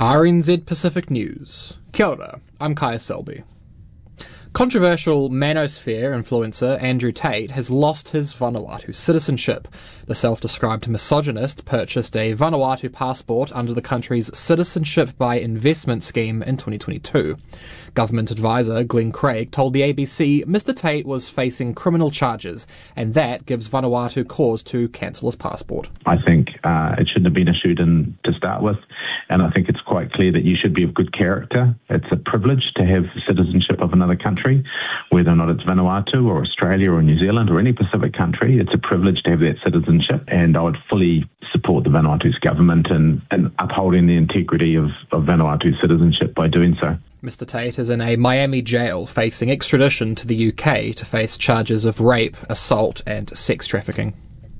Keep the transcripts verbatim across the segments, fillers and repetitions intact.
R N Z Pacific News. Kia ora, I'm Kaya Selby. Controversial manosphere influencer Andrew Tate has lost his Vanuatu citizenship. The self-described misogynist purchased a Vanuatu passport under the country's Citizenship by Investment scheme in twenty twenty-two. Government advisor Glenn Craig told the A B C Mister Tate was facing criminal charges, and that gives Vanuatu cause to cancel his passport. I think uh, it shouldn't have been issued in, to start with, and I think it's quite clear that you should be of good character. It's a privilege to have citizenship of another country, whether or not it's Vanuatu or Australia or New Zealand or any Pacific country. It's a privilege to have that citizenship, and I would fully support the Vanuatu's government in, in upholding the integrity of, of Vanuatu's citizenship by doing so. Mister Tate is in a Miami jail facing extradition to the U K to face charges of rape, assault and sex trafficking.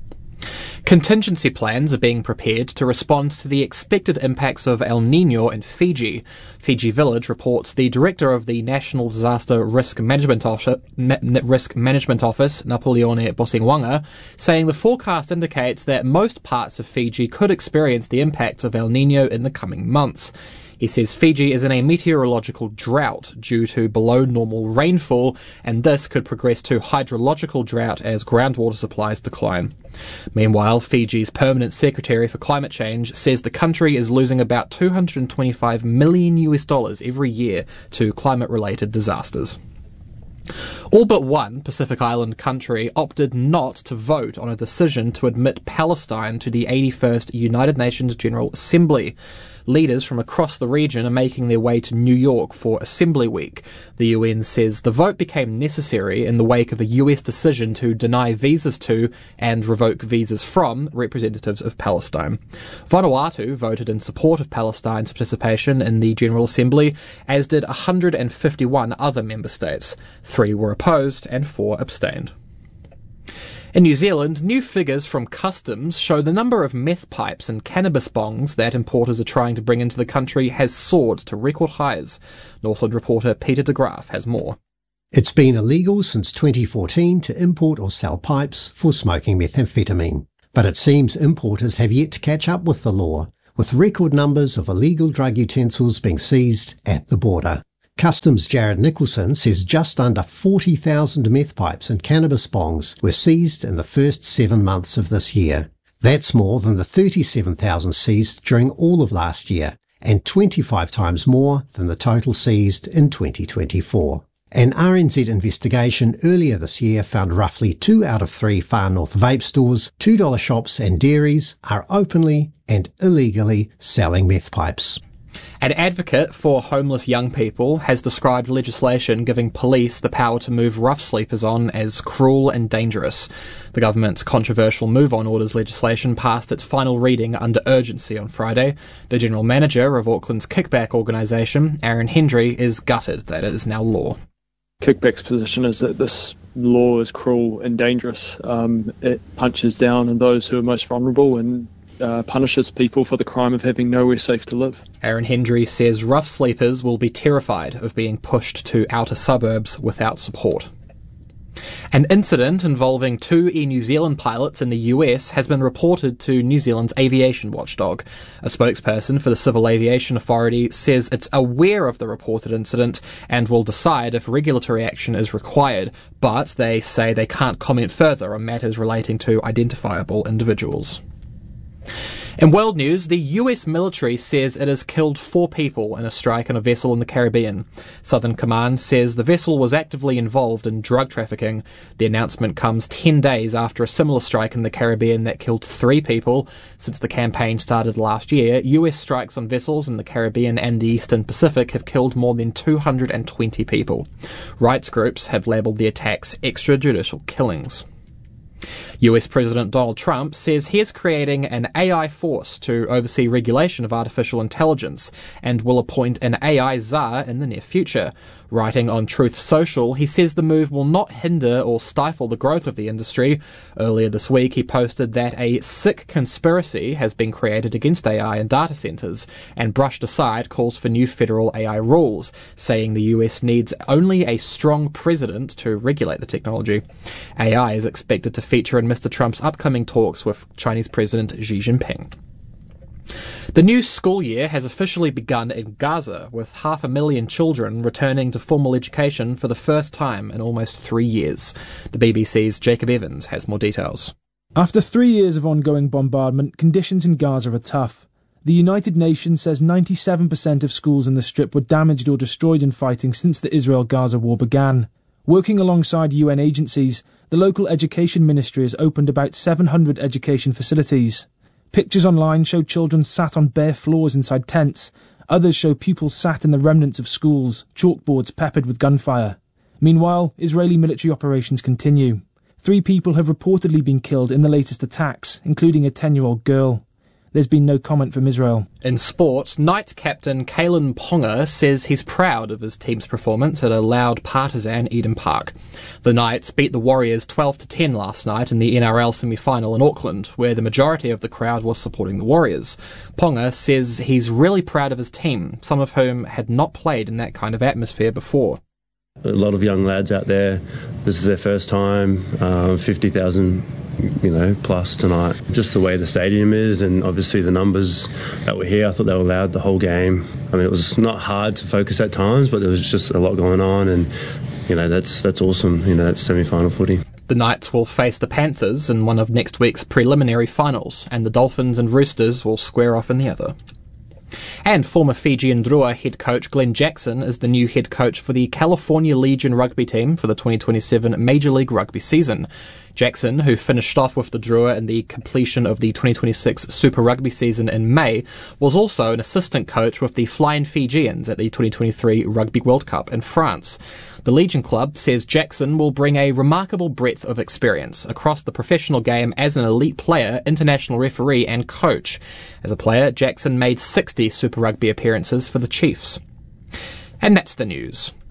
Contingency plans are being prepared to respond to the expected impacts of El Niño in Fiji. Fiji Village reports the director of the National Disaster Risk Management Office, Risk Management Office, Napoleone Bosingwanga, saying the forecast indicates that most parts of Fiji could experience the impacts of El Niño in the coming months. He says Fiji is in a meteorological drought due to below normal rainfall, and this could progress to hydrological drought as groundwater supplies decline. Meanwhile, Fiji's permanent secretary for climate change says the country is losing about two hundred twenty-five million U S dollars every year to climate-related disasters. All but one Pacific Island country opted not to vote on a decision to admit Palestine to the eighty-first United Nations General Assembly. Leaders from across the region are making their way to New York for Assembly Week. The U N says the vote became necessary in the wake of a U S decision to deny visas to and revoke visas from representatives of Palestine. Vanuatu voted in support of Palestine's participation in the General Assembly, as did one hundred fifty-one other member states. Three were opposed and four abstained. In New Zealand, new figures from Customs show the number of meth pipes and cannabis bongs that importers are trying to bring into the country has soared to record highs. Northland reporter Peter de Graaf has more. It's been illegal since twenty fourteen to import or sell pipes for smoking methamphetamine. But it seems importers have yet to catch up with the law, with record numbers of illegal drug utensils being seized at the border. Customs' Jared Nicholson says just under forty thousand meth pipes and cannabis bongs were seized in the first seven months of this year. That's more than the thirty-seven thousand seized during all of last year, and twenty-five times more than the total seized in twenty twenty-four. An R N Z investigation earlier this year found roughly two out of three Far North vape stores, two dollar shops and dairies are openly and illegally selling meth pipes. An advocate for homeless young people has described legislation giving police the power to move rough sleepers on as cruel and dangerous. The government's controversial Move On Orders legislation passed its final reading under urgency on Friday. The general manager of Auckland's kickback organisation, Aaron Hendry, is gutted that it is now law. Kickback's position is that this law is cruel and dangerous. Um, it punches down on those who are most vulnerable and Uh, punishes people for the crime of having nowhere safe to live. Aaron Hendry says rough sleepers will be terrified of being pushed to outer suburbs without support. An incident involving two Air New Zealand pilots in the U S has been reported to New Zealand's aviation watchdog. A spokesperson for the Civil Aviation Authority says it's aware of the reported incident and will decide if regulatory action is required, but they say they can't comment further on matters relating to identifiable individuals. In world news, the U S military says it has killed four people in a strike on a vessel in the Caribbean. Southern Command says the vessel was actively involved in drug trafficking. The announcement comes ten days after a similar strike in the Caribbean that killed three people. Since the campaign started last year, U S strikes on vessels in the Caribbean and the Eastern Pacific have killed more than two hundred twenty people. Rights groups have labelled the attacks extrajudicial killings. U S President Donald Trump says he is creating an A I force to oversee regulation of artificial intelligence and will appoint an A I czar in the near future. Writing on Truth Social, he says the move will not hinder or stifle the growth of the industry. Earlier this week, he posted that a sick conspiracy has been created against A I and data centers and brushed aside calls for new federal A I rules, saying the U S needs only a strong president to regulate the technology. A I is expected to feature in Mister Trump's upcoming talks with Chinese President Xi Jinping. The new school year has officially begun in Gaza, with half a million children returning to formal education for the first time in almost three years. The B B C's Jacob Evans has more details. After three years of ongoing bombardment, conditions in Gaza are tough. The United Nations says ninety-seven percent of schools in the Strip were damaged or destroyed in fighting since the Israel-Gaza war began. Working alongside U N agencies, the local education ministry has opened about seven hundred education facilities. Pictures online show children sat on bare floors inside tents. Others show pupils sat in the remnants of schools, chalkboards peppered with gunfire. Meanwhile, Israeli military operations continue. Three people have reportedly been killed in the latest attacks, including a ten-year-old girl. There's been no comment from Israel. In sport, Knights captain Kalyn Ponga says he's proud of his team's performance at a loud partisan Eden Park. The Knights beat the Warriors twelve to ten last night in the N R L semi-final in Auckland, where the majority of the crowd was supporting the Warriors. Ponga says he's really proud of his team, some of whom had not played in that kind of atmosphere before. A lot of young lads out there, this is their first time, uh, fifty thousand you know, plus tonight. Just the way the stadium is and obviously the numbers that were here, I thought they were loud the whole game. I mean, it was not hard to focus at times, but there was just a lot going on and, you know, that's that's awesome. You know, that's semi-final footy. The Knights will face the Panthers in one of next week's preliminary finals, and the Dolphins and Roosters will square off in the other. And former Fijian Drua head coach Glenn Jackson is the new head coach for the California Legion rugby team for the twenty twenty-seven Major League Rugby season. Jackson, who finished off with the Drua in the completion of the twenty twenty-six Super Rugby season in May, was also an assistant coach with the Flying Fijians at the twenty twenty-three Rugby World Cup in France. The Legion Club says Jackson will bring a remarkable breadth of experience across the professional game as an elite player, international referee and coach. As a player, Jackson made sixty Super Rugby appearances for the Chiefs. And that's the news.